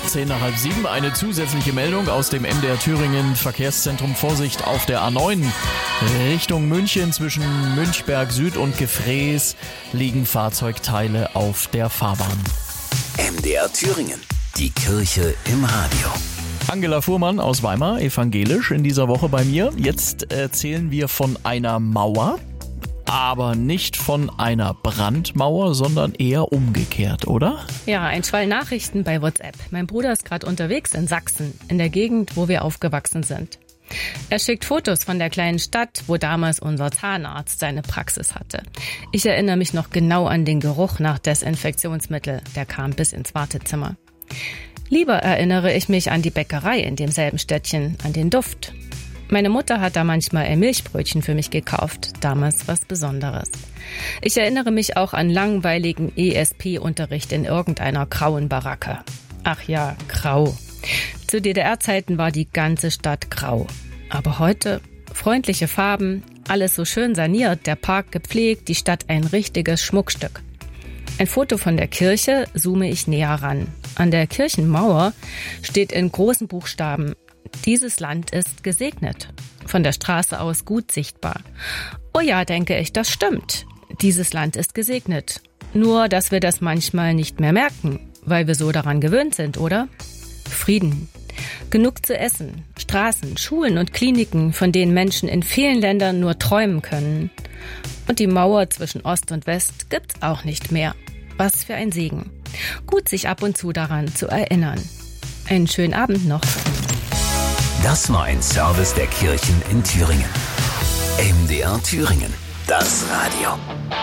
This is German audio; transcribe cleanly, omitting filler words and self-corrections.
6:10 eine zusätzliche Meldung aus dem MDR Thüringen Verkehrszentrum. Vorsicht auf der A9 Richtung München zwischen Münchberg Süd und Gefrees liegen Fahrzeugteile auf der Fahrbahn. MDR Thüringen, die Kirche im Radio. Angela Fuhrmann aus Weimar, evangelisch, in dieser Woche bei mir. Jetzt erzählen wir von einer Mauer, aber nicht von einer Brandmauer, sondern eher umgekehrt, oder? Ja, ein Schwall Nachrichten bei WhatsApp. Mein Bruder ist gerade unterwegs in Sachsen, in der Gegend, wo wir aufgewachsen sind. Er schickt Fotos von der kleinen Stadt, wo damals unser Zahnarzt seine Praxis hatte. Ich erinnere mich noch genau an den Geruch nach Desinfektionsmittel. Der kam bis ins Wartezimmer. Lieber erinnere ich mich an die Bäckerei in demselben Städtchen, an den Duft. Meine Mutter hat da manchmal ein Milchbrötchen für mich gekauft, damals was Besonderes. Ich erinnere mich auch an langweiligen ESP-Unterricht in irgendeiner grauen Baracke. Ach ja, grau. Zu DDR-Zeiten war die ganze Stadt grau. Aber heute freundliche Farben, alles so schön saniert, der Park gepflegt, die Stadt ein richtiges Schmuckstück. Ein Foto von der Kirche zoome ich näher ran. An der Kirchenmauer steht in großen Buchstaben: Dieses Land ist gesegnet. Von der Straße aus gut sichtbar. Oh ja, denke ich, das stimmt. Dieses Land ist gesegnet. Nur, dass wir das manchmal nicht mehr merken, weil wir so daran gewöhnt sind, oder? Frieden. Genug zu essen. Straßen, Schulen und Kliniken, von denen Menschen in vielen Ländern nur träumen können. Und die Mauer zwischen Ost und West gibt's auch nicht mehr. Was für ein Segen. Gut, sich ab und zu daran zu erinnern. Einen schönen Abend noch. Das war ein Service der Kirchen in Thüringen. MDR Thüringen, das Radio.